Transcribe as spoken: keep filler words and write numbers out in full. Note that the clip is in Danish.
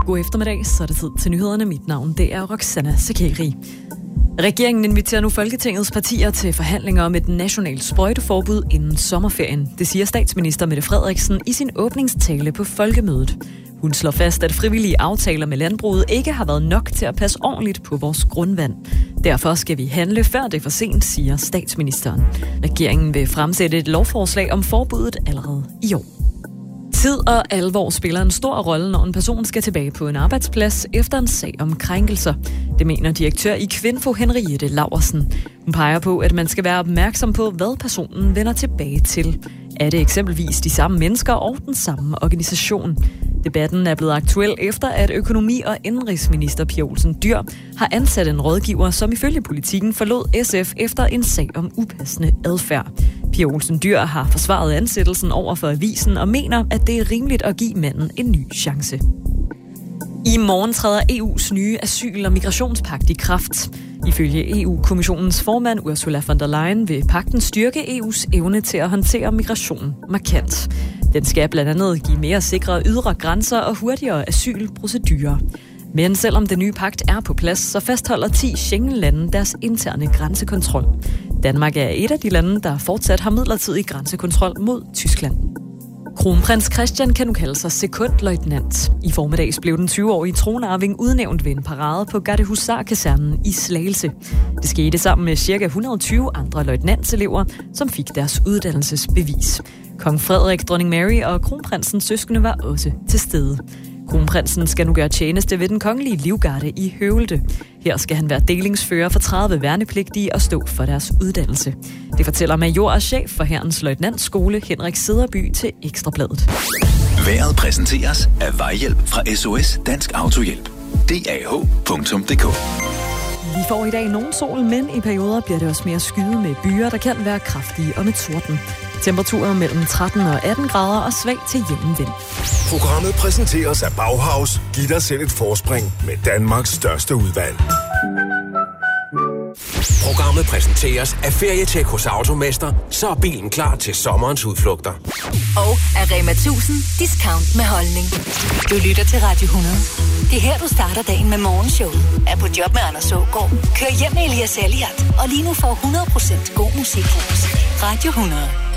God eftermiddag, så er det tid til nyhederne. Mit navn det er Roxana Sakari. Regeringen inviterer nu Folketingets partier til forhandlinger om et nationalt sprøjteforbud inden sommerferien. Det siger statsminister Mette Frederiksen i sin åbningstale på Folkemødet. Hun slår fast, at frivillige aftaler med landbruget ikke har været nok til at passe ordentligt på vores grundvand. Derfor skal vi handle, før det er for sent, siger statsministeren. Regeringen vil fremsætte et lovforslag om forbuddet allerede i år. Tid og alvor spiller en stor rolle, når en person skal tilbage på en arbejdsplads efter en sag om krænkelser. Det mener direktør i Kvinfo Henriette Laursen. Hun peger på, at man skal være opmærksom på, hvad personen vender tilbage til. Er det eksempelvis de samme mennesker og den samme organisation? Debatten er blevet aktuel efter, at økonomi- og indenrigsminister Pia Olsen Dyhr har ansat en rådgiver, som ifølge Politikken forlod S F efter en sag om upassende adfærd. Pia Olsen Dyhr har forsvaret ansættelsen over for avisen og mener, at det er rimeligt at give manden en ny chance. I morgen træder E U's nye asyl- og migrationspagt i kraft. Ifølge E U-kommissionens formand Ursula von der Leyen vil pagten styrke E U's evne til at håndtere migration markant. Den skal blandt andet give mere sikre ydre grænser og hurtigere asylprocedurer. Men selvom den nye pagt er på plads, så fastholder ti Schengen-lande deres interne grænsekontrol. Danmark er et af de lande, der fortsat har midlertidig grænsekontrol mod Tyskland. Kronprins Christian kan nu kalde sig sekundløjtnant. I formiddags blev den tyve-årige tronarving udnævnt ved en parade på Gardehusar-kasernen i Slagelse. Det skete sammen med ca. et hundrede og tyve andre løjtnantselever, som fik deres uddannelsesbevis. Kong Frederik, dronning Mary og kronprinsens søskende var også til stede. Kronprinsen skal nu gøre tjeneste ved den kongelige livgarde i Høvelte. Her skal han være delingsfører for tredive værnepligtige og stå for deres uddannelse. Det fortæller major og chef for Hærens Løjtnantsskole Henrik Sederby til Ekstrabladet. Vejret præsenteres af Vejhjælp fra S O S Dansk Autohjælp. D A H punktum d k. Vi får i dag nogen sol, men i perioder bliver det også mere skyet med byer, der kan være kraftige og med torden. Temperaturer mellem tretten og atten grader og svag til jævn vind. Programmet præsenteres af Bauhaus. Giv dig selv et forspring med Danmarks største udvalg. Programmet præsenteres af Ferietjek hos Automester, så er bilen klar til sommerens udflugter. Og af Rema tusind discount med holdning. Du lytter til Radio hundrede. Det er her, du starter dagen med morgenshowet. Er på job med Anders Aagaard. Kør hjem med Elias Elliot. Og lige nu får hundrede procent god musik. Radio hundrede.